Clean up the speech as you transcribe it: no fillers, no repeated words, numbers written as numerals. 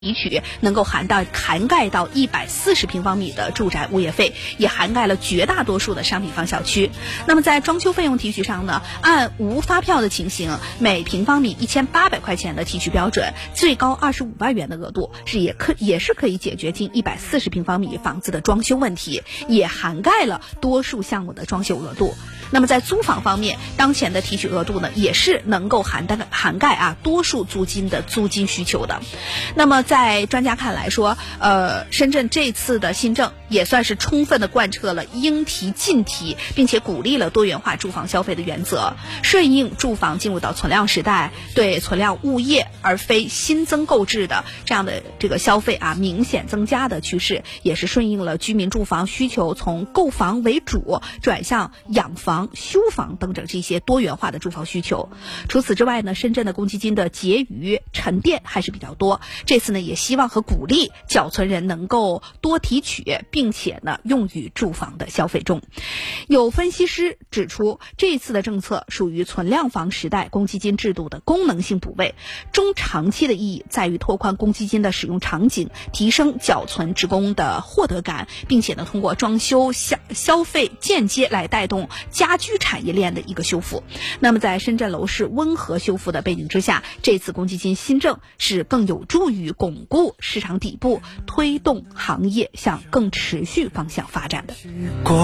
提取能够涵盖到140平方米的住宅物业费，也涵盖了绝大多数的商品房小区。那么在装修费用提取上呢，按无发票的情形，每平方米1800块钱的提取标准，最高25万元的额度，也是可以解决近140平方米房子的装修问题，也涵盖了多数项目的装修额度。那么在租房方面，当前的提取额度呢，也是能够涵盖多数租金的租金需求的。那么在专家看来说，深圳这次的新政也算是充分的贯彻了应提尽提，并且鼓励了多元化住房消费的原则，顺应住房进入到存量时代，对存量物业而非新增购置的这样的这个消费明显增加的趋势，也是顺应了居民住房需求从购房为主转向养房、修房等等这些多元化的住房需求。除此之外呢，深圳的公积金的结余沉淀还是比较多，这次呢也希望和鼓励缴存人能够多提取，并且呢用于住房的消费中。有分析师指出，这次的政策属于存量房时代公积金制度的功能性补位，中长期的意义在于拓宽公积金的使用场景，提升缴存职工的获得感，并且呢通过装修消费间接来带动家居产业链的一个修复。那么在深圳楼市温和修复的背景之下，这次公积金新政是更有助于巩固市场底部，推动行业向更持续方向发展的。